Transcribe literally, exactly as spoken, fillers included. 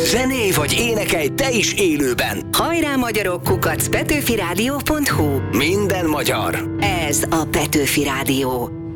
Zenélj vagy énekelj te is élőben. Hajrá magyarok kukac petőfi rádió pont hu. Minden magyar. Ez a Petőfi Rádió.